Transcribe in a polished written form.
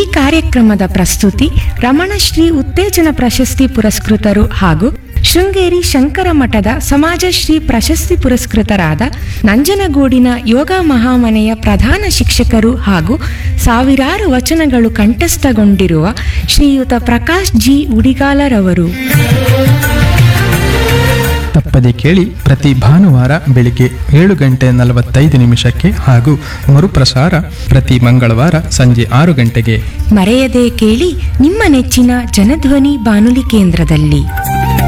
ಕಾರ್ಯಕ್ರಮದ ಪ್ರಸ್ತುತಿ ರಮಣಶ್ರೀ ಉತ್ತೇಜನ ಪ್ರಶಸ್ತಿ ಪುರಸ್ಕೃತರು ಹಾಗೂ ಶೃಂಗೇರಿ ಶಂಕರ ಮಠದ ಸಮಾಜಶ್ರೀ ಪ್ರಶಸ್ತಿ ಪುರಸ್ಕೃತರಾದ ನಂಜನಗೂಡಿನ ಯೋಗ ಮಹಾಮನೆಯ ಪ್ರಧಾನ ಶಿಕ್ಷಕರು ಹಾಗೂ ಸಾವಿರಾರು ವಚನಗಳು ಕಂಠಸ್ಥಗೊಂಡಿರುವ ಶ್ರೀಯುತ ಪ್ರಕಾಶ್ ಜಿ ಉಡಿಗಾಲರವರು. ತಪ್ಪದೆ ಕೇಳಿ, ಪ್ರತಿ ಭಾನುವಾರ ಬೆಳಿಗ್ಗೆ 7:45 ಹಾಗೂ ಮರುಪ್ರಸಾರ ಪ್ರತಿ ಮಂಗಳವಾರ ಸಂಜೆ 6 ಗಂಟೆಗೆ. ಮರೆಯದೆ ಕೇಳಿ ನಿಮ್ಮ ನೆಚ್ಚಿನ ಜನಧ್ವನಿ ಬಾನುಲಿ ಕೇಂದ್ರದಲ್ಲಿ.